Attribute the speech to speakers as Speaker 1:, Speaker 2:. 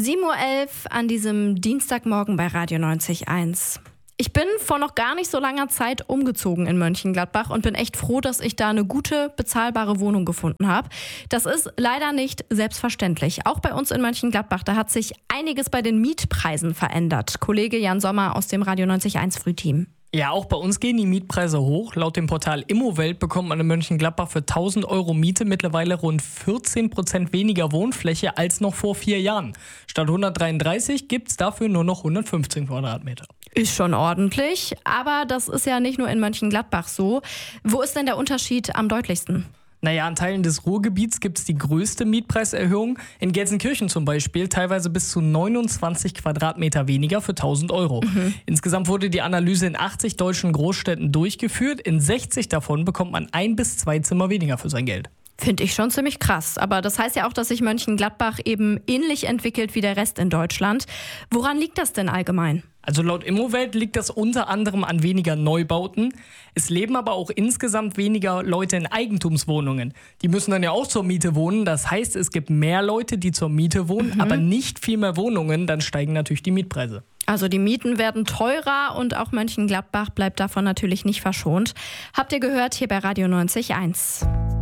Speaker 1: 7:11 Uhr an diesem Dienstagmorgen bei Radio 90.1. Ich bin vor noch gar nicht so langer Zeit umgezogen in Mönchengladbach und bin echt froh, dass ich da eine gute, bezahlbare Wohnung gefunden habe. Das ist leider nicht selbstverständlich. Auch bei uns in Mönchengladbach, da hat sich einiges bei den Mietpreisen verändert. Kollege Jan Sommer aus dem Radio 90.1 Frühteam.
Speaker 2: Ja, auch bei uns gehen die Mietpreise hoch. Laut dem Portal Immowelt bekommt man in Mönchengladbach für 1.000 Euro Miete mittlerweile rund 14% weniger Wohnfläche als noch vor 4 Jahren. Statt 133 gibt es dafür nur noch 115 Quadratmeter.
Speaker 1: Ist schon ordentlich, aber das ist ja nicht nur in Mönchengladbach so. Wo ist denn der Unterschied am deutlichsten?
Speaker 2: Naja, an Teilen des Ruhrgebiets gibt es die größte Mietpreiserhöhung. In Gelsenkirchen zum Beispiel teilweise bis zu 29 Quadratmeter weniger für 1.000 Euro. Insgesamt wurde die Analyse in 80 deutschen Großstädten durchgeführt. In 60 davon bekommt man 1 bis 2 Zimmer weniger für sein Geld.
Speaker 1: Finde ich schon ziemlich krass. Aber das heißt ja auch, dass sich Mönchengladbach eben ähnlich entwickelt wie der Rest in Deutschland. Woran liegt das denn allgemein?
Speaker 2: Also laut Immowelt liegt das unter anderem an weniger Neubauten. Es leben aber auch insgesamt weniger Leute in Eigentumswohnungen. Die müssen dann ja auch zur Miete wohnen. Das heißt, es gibt mehr Leute, die zur Miete wohnen, aber nicht viel mehr Wohnungen. Dann steigen natürlich die Mietpreise.
Speaker 1: Also die Mieten werden teurer und auch Mönchengladbach bleibt davon natürlich nicht verschont. Habt ihr gehört hier bei Radio 90.1.